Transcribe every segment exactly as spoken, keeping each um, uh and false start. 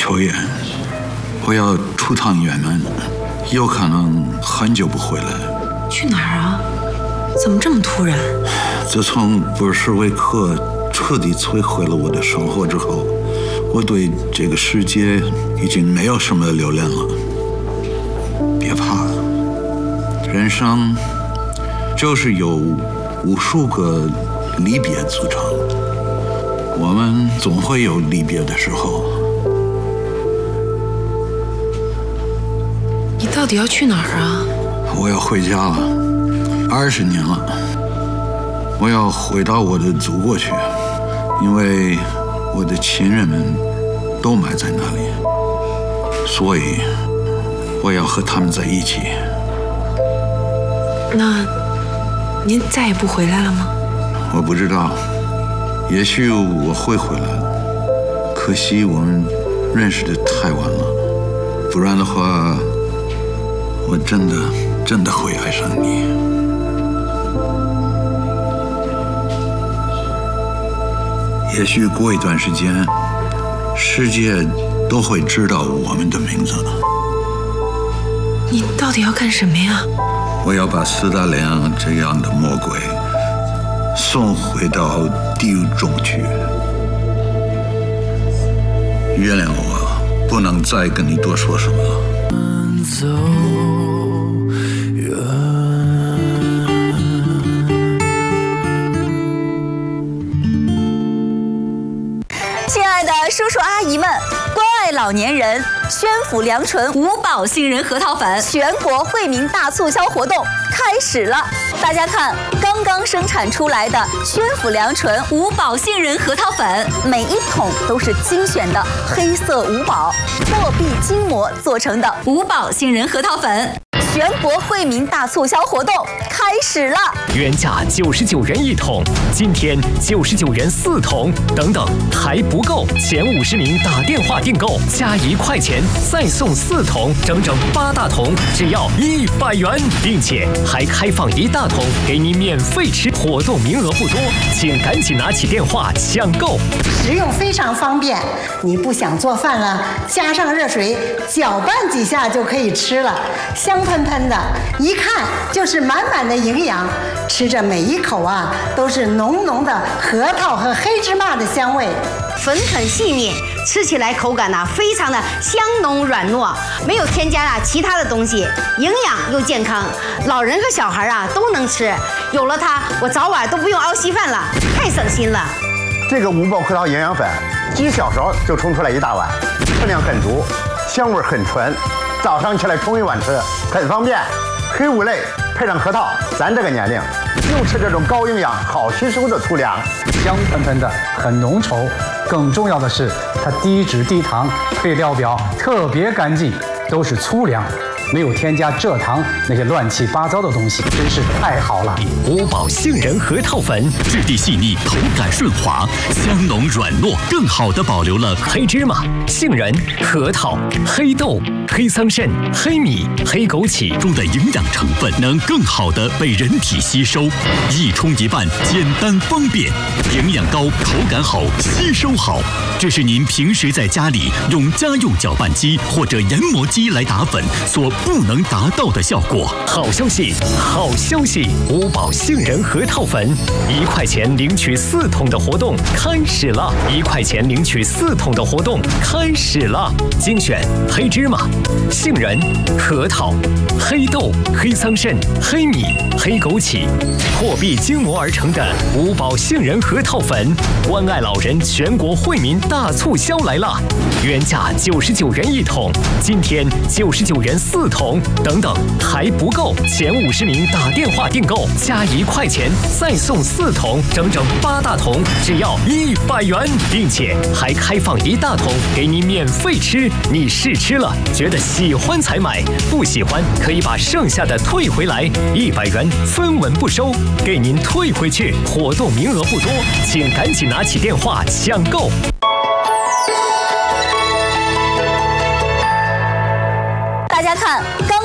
秋叶，我要出趟远门，有可能很久不回来。 去哪儿啊？怎么这么突然？ 自从布尔什维克彻底摧毁了我的生活之后，我对这个世界已经没有什么留恋了。别怕，人生就是由无数个离别组成，我们总会有离别的时候。 你到底要去哪儿啊？ 我要回家了，二十年了，我要回到我的祖国去，因为我的亲人们都埋在那里，所以我要和他们在一起。 那您再也不回来了吗？ 我不知道，也许我会回来，可惜我们认识的太晚了，不然的话，我真的真的会爱上你。也许过一段时间，世界都会知道我们的名字。 你到底要干什么呀？ 我要把斯大林这样的魔鬼送回到地狱中去。原谅我，不能再跟你多说什么了。走远。 亲爱的叔叔阿姨们，关爱老年人，宣府良醇五宝杏仁核桃粉全国惠民大促销活动开始了！大家看，刚刚生产出来的宣府良醇五宝杏仁核桃粉，每一桶都是精选的黑色五宝货币筋膜做成的五宝杏仁核桃粉。全国惠民大促销活动开始了， 原价九十九元一桶，今天九十九元四桶，等等还不够，前五十名打电话订购加一块钱再送四桶，整整八大桶，只要一百元，并且还开放一大桶给你免费吃，活动名额不多，请赶紧拿起电话抢购。 食用非常方便，你不想做饭了，加上热水搅拌几下就可以吃了，香喷喷的，一看就是满满的营养，吃着每一口啊都是浓浓的核桃和黑芝麻的香味， 粉很细腻，吃起来口感呢、啊、非常的香浓软糯，没有添加啊其他的东西，营养又健康，老人和小孩啊都能吃。有了它，我早晚都不用熬稀饭了，太省心了。 这个五宝核桃营养粉，几小勺就冲出来一大碗，分量很足，香味很纯，早上起来冲一碗吃，很方便。黑五类配上核桃，咱这个年龄就吃这种高营养、好吸收的粗粮， 香喷喷的，很浓稠。更重要的是，它低脂低糖，配料表特别干净，都是粗粮。没有添加蔗糖那些乱七八糟的东西，真是太好了。 五宝杏仁核桃粉，质地细腻，口感顺滑，香浓软糯，更好地保留了黑芝麻、杏仁、核桃、黑豆、黑桑葚、黑米、黑枸杞中的营养成分，能更好地被人体吸收。一冲一拌，简单方便，营养高，口感好，吸收好。这是您平时在家里用家用搅拌机或者研磨机来打粉所不能达到的效果。好消息，好消息！五宝杏仁核桃粉，一块钱领取四桶的活动开始了！一块钱领取四桶的活动开始了！精选黑芝麻、杏仁、核桃、黑豆、黑桑葚、黑米、黑枸杞，货币精磨而成的五宝杏仁核桃粉，关爱老人全国惠民大促销来了！原价九十九元一桶，今天九十九元四桶，等等还不够，前五十名打电话订购加一块钱再送四桶，整整八大桶，只要一百元，并且还开放一大桶给你免费吃。你试吃了，觉得喜欢才买，不喜欢可以把剩下的退回来，一百元分文不收，给您退回去。活动名额不多，请赶紧拿起电话抢购。 大家看，刚刚生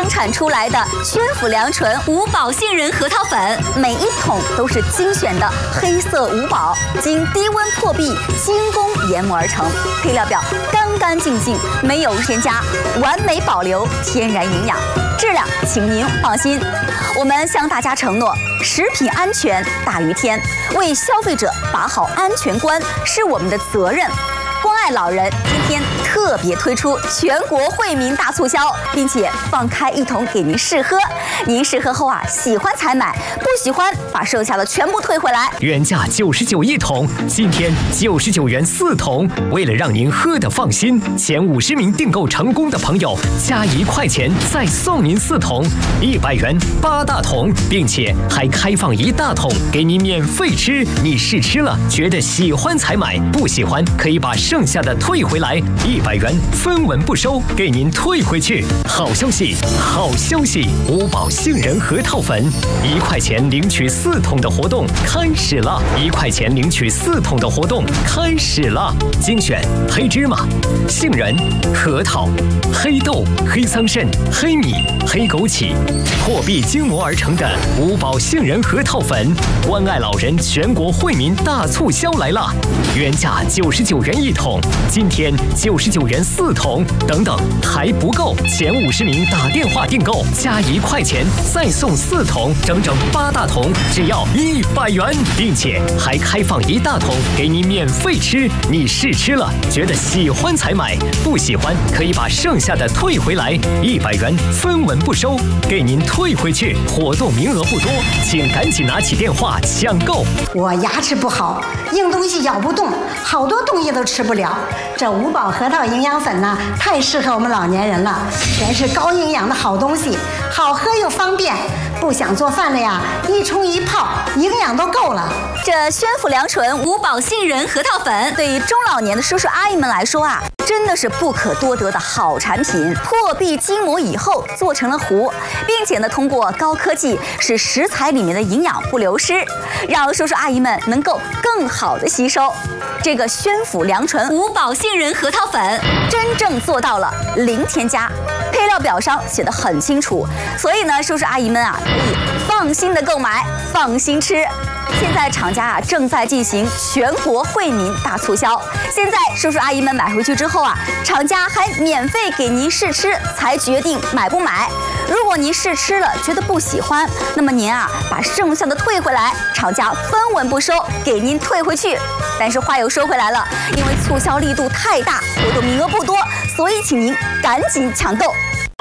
生产出来的宣府良醇五宝杏仁核桃粉，每一桶都是精选的黑色五宝，经低温破壁精工研磨而成，配料表干干净净，没有添加，完美保留天然营养，质量请您放心。我们向大家承诺，食品安全大于天，为消费者把好安全关是我们的责任。关爱老人今天特别推出全国惠民大促销，并且放开一桶给您试喝。您试喝后啊，喜欢才买，不喜欢把剩下的全部退回来。 原价九十九一桶，今天九十九元四桶。为了让您喝得放心，前五十名订购成功的朋友加一块钱再送您四桶，一百元八大桶，并且还开放一大桶给您免费吃。你试吃了，觉得喜欢才买，不喜欢可以把剩下的退回来，一百元分文不收，给您退回去。好消息，好消息！五宝杏仁核桃粉，一块钱领取四桶的活动开始了！一块钱领取四桶的活动开始了！精选黑芝麻、杏仁、核桃、黑豆、黑桑葚、黑米、黑枸杞，破壁精磨而成的五宝杏仁核桃粉，关爱老人全国惠民大促销来了！原价九十九元一桶，今天九十九元四桶，等等还不够，前五十名打电话订购加一块钱再送四桶，整整八大桶，只要一百元，并且还开放一大桶给你免费吃。你试吃了，觉得喜欢才买，不喜欢可以把剩下的退回来，一百元分文不收，给您退回去。活动名额不多，请赶紧拿起电话抢购。 我牙齿不好，硬东西咬不动，好多东西都吃不了。这五宝核桃营养粉呢，太适合我们老年人了，全是高营养的好东西，好喝又方便。不想做饭了呀，一冲一泡，营养都够了。 这宣府良醇五宝杏仁核桃粉，对于中老年的叔叔阿姨们来说啊，真的是不可多得的好产品。破壁精磨以后做成了糊，并且呢，通过高科技使食材里面的营养不流失，让叔叔阿姨们能够更好的吸收。这个宣府良醇五宝杏仁核桃粉真正做到了零添加，配料表上写得很清楚，所以呢，叔叔阿姨们啊可以放心的购买，放心吃。现在厂家啊正在进行全国惠民大促销，现在叔叔阿姨们买回去之后啊，厂家还免费给您试吃，才决定买不买。如果您试吃了觉得不喜欢，那么您啊把剩下的退回来，厂家分文不收，给您退回去。但是话又说回来了，因为促销力度太大，活动名额不多，所以请您赶紧抢购。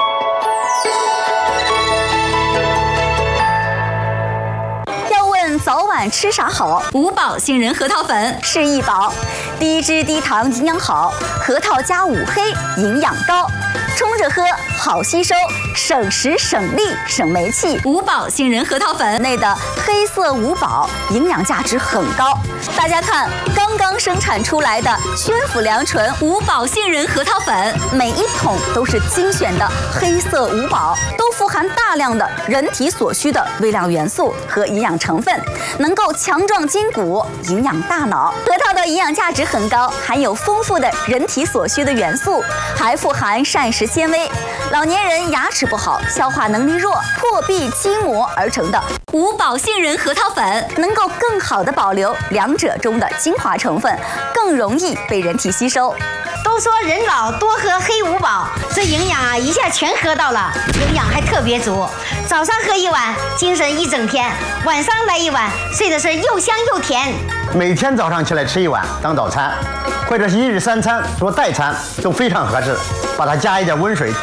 早晚吃啥好？五宝杏仁核桃粉是一宝，低脂低糖营养好，核桃加五黑营养高，冲着喝好吸收，省时省力省煤气。五宝杏仁核桃粉内的黑色五宝营养价值很高，大家看刚刚生产出来的宣府良醇五宝杏仁核桃粉，每一桶都是精选的黑色五宝，都富含大量的人体所需的微量元素和营养成分，能够强壮筋骨，营养大脑。核桃的营养价值很高，含有丰富的人体所需的元素，还富含膳食纤维。老年人牙齿不好，消化能力弱，破壁筋磨而成的五宝杏仁核桃粉，能够更好的保留两者中的精华成分，更容易被人体吸收。 都说人老多喝黑五宝，这营养啊一下全喝到了，营养还特别足。早上喝一碗，精神一整天；晚上来一碗，睡的是又香又甜。 每天早上起来吃一碗当早餐，或者是一日三餐做代餐都非常合适，把它加一点温水。